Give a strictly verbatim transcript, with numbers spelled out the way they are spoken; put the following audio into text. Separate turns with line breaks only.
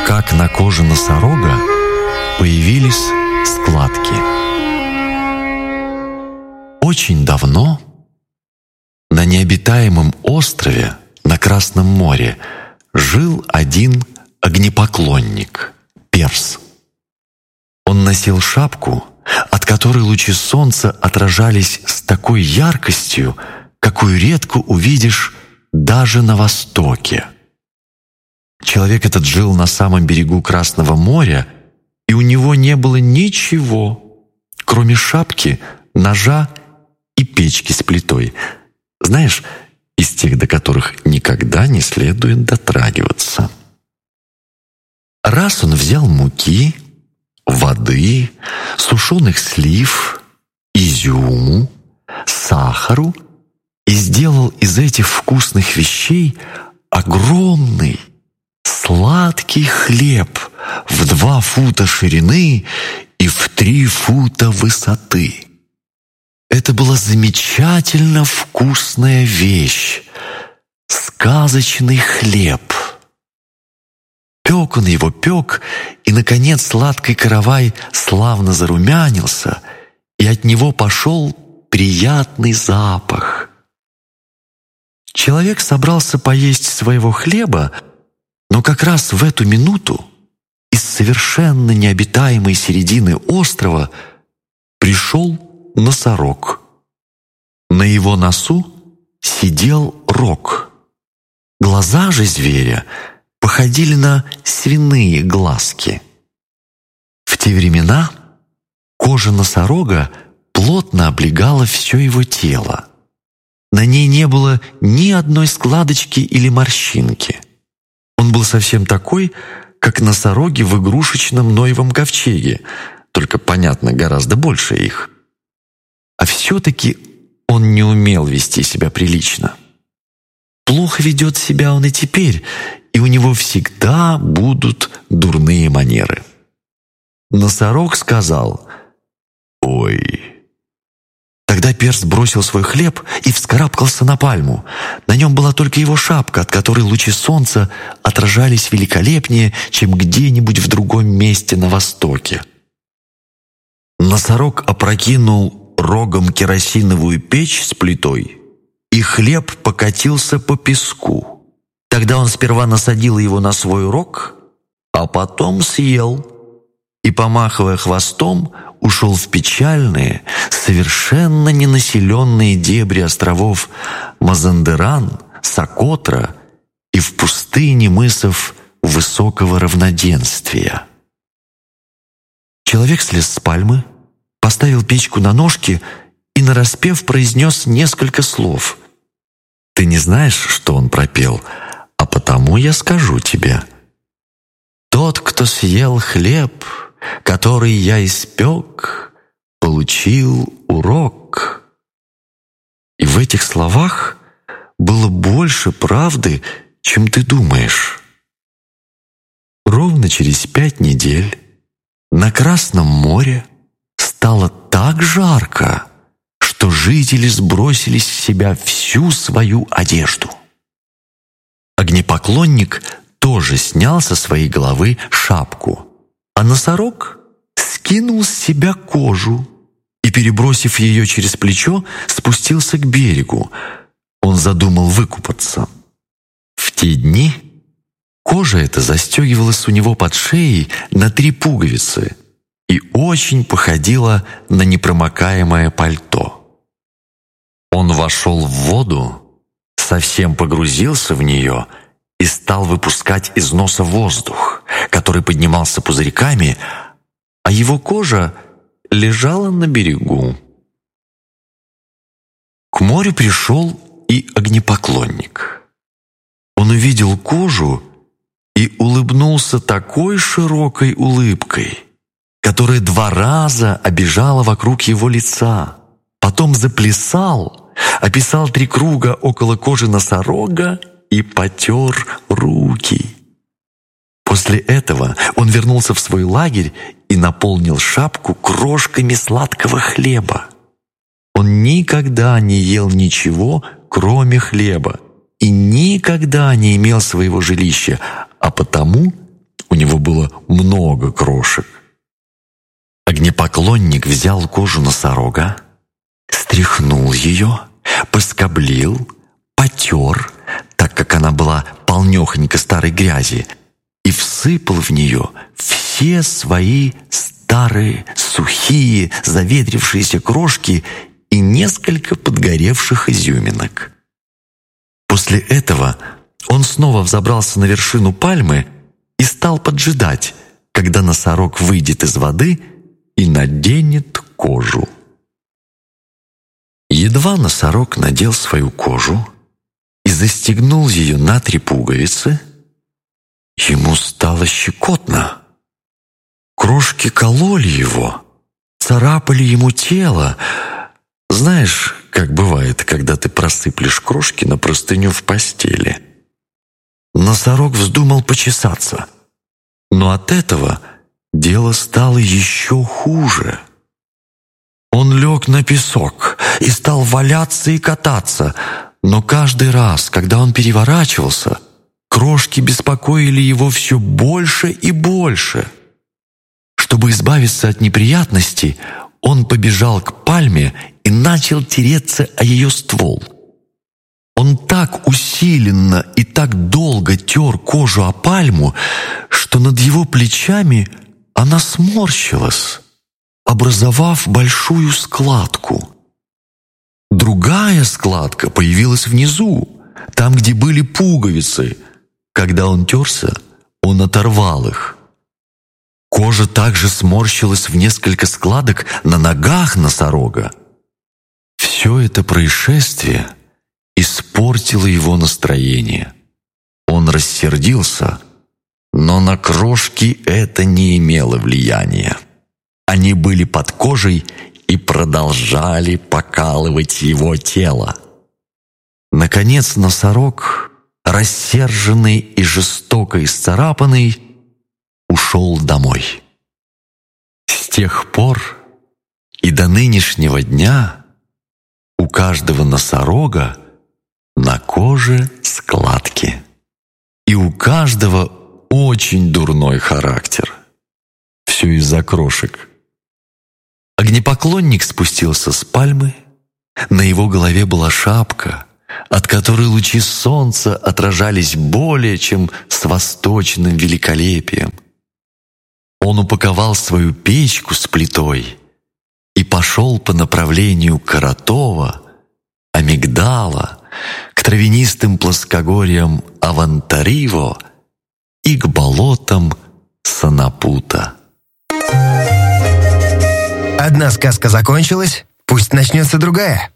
как на коже носорога появились складки. Очень давно на необитаемом острове на Красном море жил один огнепоклонник — Перс. Он носил шапку, от которой лучи солнца отражались с такой яркостью, какую редко увидишь даже на Востоке. Человек этот жил на самом берегу Красного моря, и у него не было ничего, кроме шапки, ножа и печки с плитой. Знаешь, из тех, до которых никогда не следует дотрагиваться. Раз он взял муки, воды, сушеных слив, изюму, сахару и сделал из этих вкусных вещей огромный сладкий хлеб в два фута ширины и в три фута высоты. Это была замечательно вкусная вещь, сказочный хлеб. Пек он его, пек, и, наконец, сладкий каравай славно зарумянился, и от него пошел приятный запах. Человек собрался поесть своего хлеба, но как раз в эту минуту из совершенно необитаемой середины острова пришел носорог. На его носу сидел рог. Глаза же зверя походили на свиные глазки. В те времена кожа носорога плотно облегала все его тело. На ней не было ни одной складочки или морщинки. Он был совсем такой, как носороги в игрушечном Ноевом ковчеге, только, понятно, гораздо больше их. А все-таки он не умел вести себя прилично. Плохо ведет себя он и теперь, и у него всегда будут дурные манеры. Носорог сказал: «Ой». Тогда Перс бросил свой хлеб и вскарабкался на пальму. На нем была только его шапка, от которой лучи солнца отражались великолепнее, чем где-нибудь в другом месте на востоке. Носорог опрокинул рогом керосиновую печь с плитой, и хлеб покатился по песку. Тогда он сперва насадил его на свой рог, а потом съел и, помахивая хвостом, ушел в печальные, совершенно ненаселенные дебри островов Мазандеран, Сокотра и в пустыне мысов высокого равноденствия. Человек слез с пальмы, поставил печку на ножки и нараспев произнес несколько слов. Ты не знаешь, что он пропел, а потому я скажу тебе. Тот, кто съел хлеб, который я испек, получил урок. И в этих словах было больше правды, чем ты думаешь. Ровно через пять недель на Красном море стало так жарко, что жители сбросили с себя всю свою одежду. Огнепоклонник тоже снял со своей головы шапку, а носорог скинул с себя кожу и, перебросив ее через плечо, спустился к берегу. Он задумал выкупаться. В те дни кожа эта застегивалась у него под шеей на три пуговицы и очень походила на непромокаемое пальто. Он вошел в воду, совсем погрузился в нее и стал выпускать из носа воздух, который поднимался пузырьками, а его кожа лежала на берегу. К морю пришел и огнепоклонник. Он увидел кожу и улыбнулся такой широкой улыбкой, которая два раза обежала вокруг его лица. Потом заплясал, описал три круга около кожи носорога и потер руки. После этого он вернулся в свой лагерь и наполнил шапку крошками сладкого хлеба. Он никогда не ел ничего, кроме хлеба, и никогда не имел своего жилища, а потому у него было много крошек. Огнепоклонник взял кожу носорога, стряхнул ее, поскоблил, потер, так как она была полнехонько старой грязи, и всыпал в нее все свои старые, сухие, заветрившиеся крошки и несколько подгоревших изюминок. После этого он снова взобрался на вершину пальмы и стал поджидать, когда носорог выйдет из воды и наденет кожу. Едва носорог надел свою кожу и застегнул ее на три пуговицы, ему стало щекотно. Крошки кололи его, царапали ему тело. Знаешь, как бывает, когда ты просыплешь крошки на простыню в постели. Носорог вздумал почесаться, но от этого дело стало еще хуже. Он лег на песок и стал валяться и кататься, но каждый раз, когда он переворачивался, крошки беспокоили его все больше и больше. Чтобы избавиться от неприятностей, он побежал к пальме и начал тереться о ее ствол. Он так усиленно и так долго тер кожу о пальму, что над его плечами она сморщилась, образовав большую складку. Другая складка появилась внизу, там, где были пуговицы. Когда он терся, он оторвал их. Кожа также сморщилась в несколько складок на ногах носорога. Все это происшествие испортило его настроение. Он рассердился, но на крошки это не имело влияния. Они были под кожей и продолжали покалывать его тело. Наконец носорог, рассерженный и жестоко исцарапанный, ушел домой. С тех пор и до нынешнего дня у каждого носорога на коже складки, и у каждого очень дурной характер. Все из-за крошек. Огнепоклонник спустился с пальмы, на его голове была шапка, от которой лучи солнца отражались более чем с восточным великолепием. Он упаковал свою печку с плитой и пошел по направлению Каратова, Амигдала, к травянистым плоскогорьям Авантариво и к болотам Санапута.
Одна сказка закончилась, пусть начнется другая.